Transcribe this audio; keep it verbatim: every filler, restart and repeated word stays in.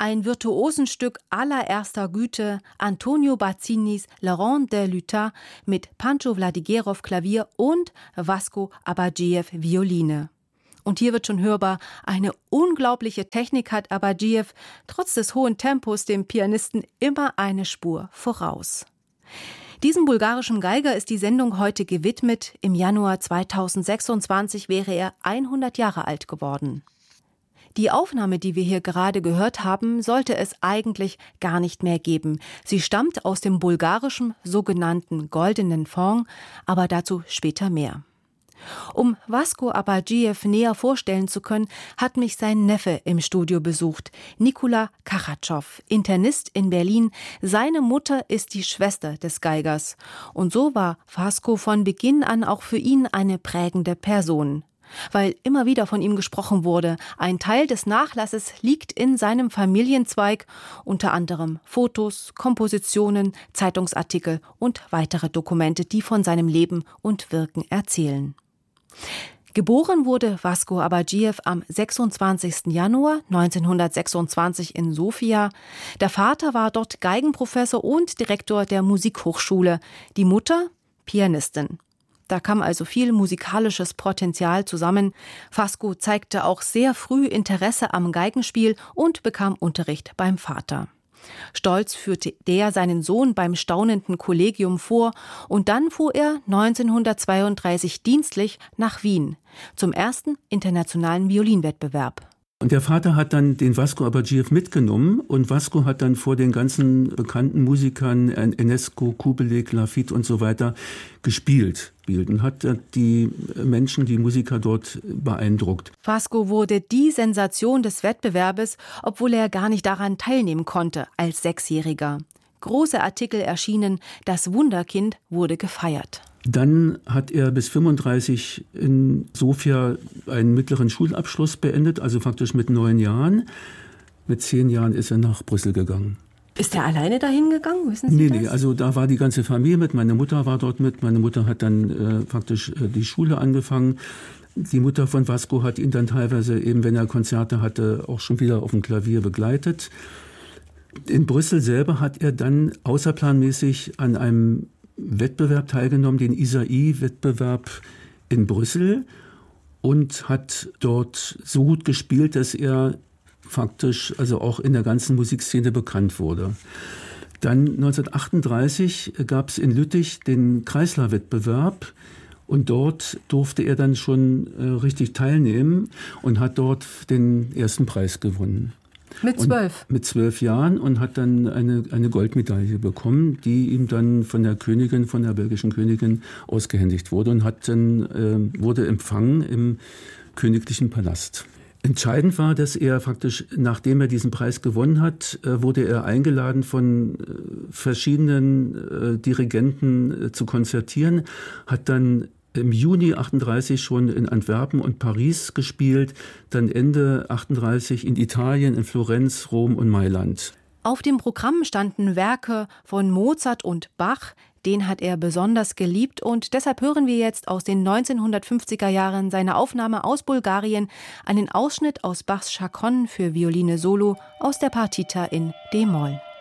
Ein Virtuosenstück allererster Güte, Antonio Bazzinis Le Rond de Lutin mit Pancho Vladigerov Klavier und Vasco Abadjiev Violine. Und hier wird schon hörbar, eine unglaubliche Technik hat Abadjiev, trotz des hohen Tempos dem Pianisten immer eine Spur voraus. Diesem bulgarischen Geiger ist die Sendung heute gewidmet. Im Januar zweitausendsechsundzwanzig wäre er hundert Jahre alt geworden. Die Aufnahme, die wir hier gerade gehört haben, sollte es eigentlich gar nicht mehr geben. Sie stammt aus dem bulgarischen sogenannten Goldenen Fonds, aber dazu später mehr. Um Vasco Abadjiev näher vorstellen zu können, hat mich sein Neffe im Studio besucht, Nikola Kachatschow, Internist in Berlin. Seine Mutter ist die Schwester des Geigers. Und so war Vasco von Beginn an auch für ihn eine prägende Person. Weil immer wieder von ihm gesprochen wurde, ein Teil des Nachlasses liegt in seinem Familienzweig, unter anderem Fotos, Kompositionen, Zeitungsartikel und weitere Dokumente, die von seinem Leben und Wirken erzählen. Geboren wurde Vasco Abadjiev am sechsundzwanzigsten Januar neunzehnhundertsechsundzwanzig in Sofia. Der Vater war dort Geigenprofessor und Direktor der Musikhochschule, die Mutter Pianistin. Da kam also viel musikalisches Potenzial zusammen. Vasco zeigte auch sehr früh Interesse am Geigenspiel und bekam Unterricht beim Vater. Stolz führte der seinen Sohn beim staunenden Kollegium vor und dann fuhr er neunzehnhundertzweiunddreißig dienstlich nach Wien zum ersten internationalen Violinwettbewerb. Und der Vater hat dann den Vasco Abadjiev mitgenommen und Vasco hat dann vor den ganzen bekannten Musikern, Enescu, Kubelik, Lafitte und so weiter, gespielt. Und hat die Menschen, die Musiker dort beeindruckt. Vasco wurde die Sensation des Wettbewerbes, obwohl er gar nicht daran teilnehmen konnte als Sechsjähriger. Große Artikel erschienen, das Wunderkind wurde gefeiert. Dann hat er bis fünfunddreißig in Sofia einen mittleren Schulabschluss beendet, also faktisch mit neun Jahren. Mit zehn Jahren ist er nach Brüssel gegangen. Ist er alleine dahin gegangen? Wissen Sie nee, das? Nee, also da war die ganze Familie mit. Meine Mutter war dort mit. Meine Mutter hat dann äh, faktisch äh, die Schule angefangen. Die Mutter von Vasco hat ihn dann teilweise, eben wenn er Konzerte hatte, auch schon wieder auf dem Klavier begleitet. In Brüssel selber hat er dann außerplanmäßig an einem Wettbewerb teilgenommen, den Isai-Wettbewerb in Brüssel, und hat dort so gut gespielt, dass er faktisch also auch in der ganzen Musikszene bekannt wurde. Dann neunzehnhundertachtunddreißig gab es in Lüttich den Kreisler-Wettbewerb und dort durfte er dann schon äh, richtig teilnehmen und hat dort den ersten Preis gewonnen. Mit zwölf? Und mit zwölf Jahren und hat dann eine, eine Goldmedaille bekommen, die ihm dann von der Königin, von der belgischen Königin ausgehändigt wurde und hat dann, äh, wurde empfangen im königlichen Palast. Entscheidend war, dass er faktisch, nachdem er diesen Preis gewonnen hat, äh, wurde er eingeladen von äh, verschiedenen äh, Dirigenten äh, zu konzertieren, hat dann im Juni achtunddreißig schon in Antwerpen und Paris gespielt, dann Ende achtunddreißig in Italien, in Florenz, Rom und Mailand. Auf dem Programm standen Werke von Mozart und Bach. Den hat er besonders geliebt und deshalb hören wir jetzt aus den neunzehnhundertfünfziger Jahren seine Aufnahme aus Bulgarien, einen Ausschnitt aus Bachs Chaconne für Violine Solo aus der Partita in D-Moll.